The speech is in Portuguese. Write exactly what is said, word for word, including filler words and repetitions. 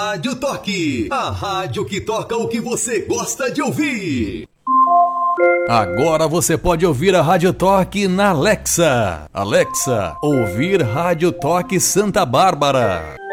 Rádio Toque, a rádio que toca o que você gosta de ouvir. Agora você pode ouvir a Rádio Toque na Alexa. Alexa, ouvir Rádio Toque Santa Bárbara.